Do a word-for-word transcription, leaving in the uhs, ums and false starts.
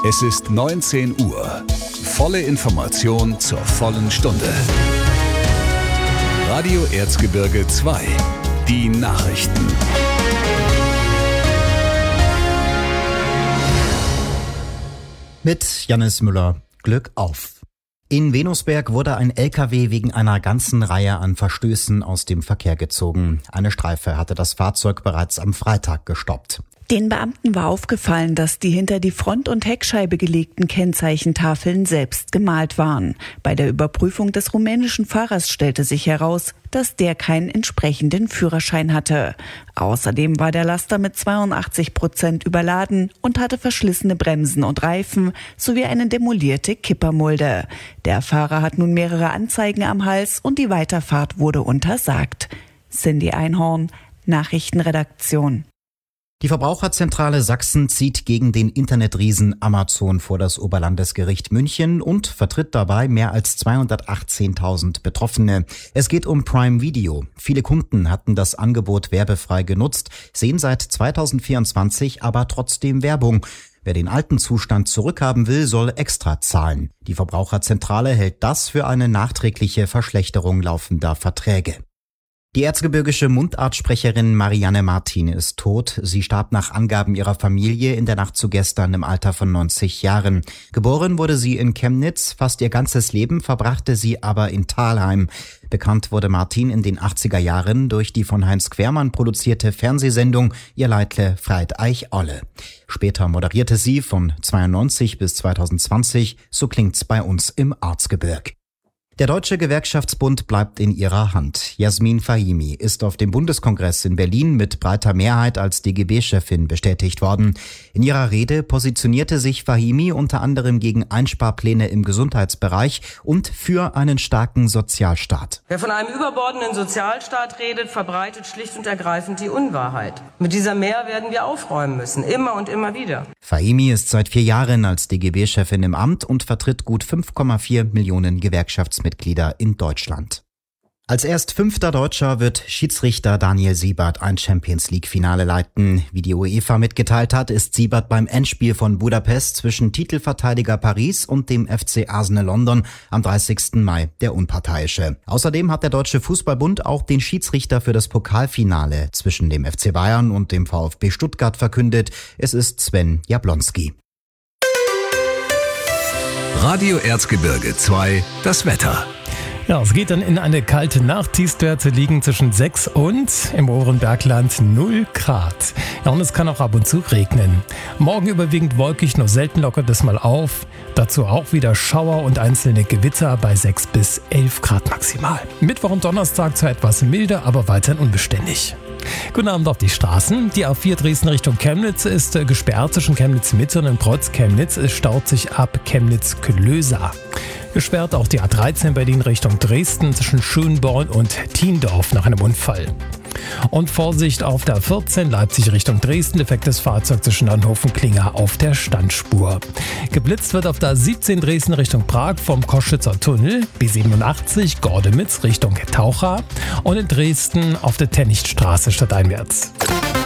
Es ist neunzehn Uhr. Volle Information zur vollen Stunde. Radio Erzgebirge zwei. Die Nachrichten. Mit Jannis Müller. Glück auf. In Venusberg wurde ein L K W wegen einer ganzen Reihe an Verstößen aus dem Verkehr gezogen. Eine Streife hatte das Fahrzeug bereits am Freitag gestoppt. Den Beamten war aufgefallen, dass die hinter die Front- und Heckscheibe gelegten Kennzeichentafeln selbst gemalt waren. Bei der Überprüfung des rumänischen Fahrers stellte sich heraus, dass der keinen entsprechenden Führerschein hatte. Außerdem war der Laster mit zweiundachtzig Prozent überladen und hatte verschlissene Bremsen und Reifen sowie eine demolierte Kippermulde. Der Fahrer hat nun mehrere Anzeigen am Hals und die Weiterfahrt wurde untersagt. Cindy Einhorn, Nachrichtenredaktion. Die Verbraucherzentrale Sachsen zieht gegen den Internetriesen Amazon vor das Oberlandesgericht München und vertritt dabei mehr als zweihundertachtzehntausend Betroffene. Es geht um Prime Video. Viele Kunden hatten das Angebot werbefrei genutzt, sehen seit zweitausendvierundzwanzig aber trotzdem Werbung. Wer den alten Zustand zurückhaben will, soll extra zahlen. Die Verbraucherzentrale hält das für eine nachträgliche Verschlechterung laufender Verträge. Die erzgebirgische Mundartsprecherin Marianne Martin ist tot. Sie starb nach Angaben ihrer Familie in der Nacht zu gestern im Alter von neunzig Jahren. Geboren wurde sie in Chemnitz, fast ihr ganzes Leben verbrachte sie aber in Thalheim. Bekannt wurde Martin in den achtziger Jahren durch die von Heinz Quermann produzierte Fernsehsendung Ihr Leitle freit eich alle. Später moderierte sie von zweiundneunzig bis zweitausendzwanzig So klingt's bei uns im Erzgebirg. Der Deutsche Gewerkschaftsbund bleibt in ihrer Hand. Jasmin Fahimi ist auf dem Bundeskongress in Berlin mit breiter Mehrheit als D G B-Chefin bestätigt worden. In ihrer Rede positionierte sich Fahimi unter anderem gegen Einsparpläne im Gesundheitsbereich und für einen starken Sozialstaat. Wer von einem überbordenden Sozialstaat redet, verbreitet schlicht und ergreifend die Unwahrheit. Mit dieser Mehr werden wir aufräumen müssen, immer und immer wieder. Fahimi ist seit vier Jahren als D G B-Chefin im Amt und vertritt gut fünf Komma vier Millionen Gewerkschaftsmitglieder in Deutschland. Als erst fünfter Deutscher wird Schiedsrichter Daniel Siebert ein Champions-League-Finale leiten. Wie die UEFA mitgeteilt hat, ist Siebert beim Endspiel von Budapest zwischen Titelverteidiger Paris und dem F C Arsenal London am dreißigsten Mai der Unparteiische. Außerdem hat der Deutsche Fußballbund auch den Schiedsrichter für das Pokalfinale zwischen dem F C Bayern und dem VfB Stuttgart verkündet. Es ist Sven Jablonski. Radio Erzgebirge zwei, das Wetter. Ja, es geht dann in eine kalte Nacht. Tiefstwerte liegen zwischen sechs und im oberen Bergland null Grad. Ja, und es kann auch ab und zu regnen. Morgen überwiegend wolkig, nur selten lockert es mal auf. Dazu auch wieder Schauer und einzelne Gewitter bei sechs bis elf Grad maximal. Mittwoch und Donnerstag zwar etwas milder, aber weiterhin unbeständig. Guten Abend auf die Straßen. Die A vier Dresden Richtung Chemnitz ist äh, gesperrt zwischen Chemnitz-Mitte und Kreuz-Chemnitz. Es staut sich ab Chemnitz-Klöser. Gesperrt auch die A dreizehn Berlin Richtung Dresden zwischen Schönborn und Thiendorf nach einem Unfall. Und Vorsicht auf der A vierzehn Leipzig Richtung Dresden, defektes Fahrzeug zwischen Dannhofen-Klinger auf der Standspur. Geblitzt wird auf der A siebzehn Dresden Richtung Prag vom Koschwitzer Tunnel, B siebenundachtzig Gordemitz Richtung Taucha und in Dresden auf der Tennichtstraße stadteinwärts.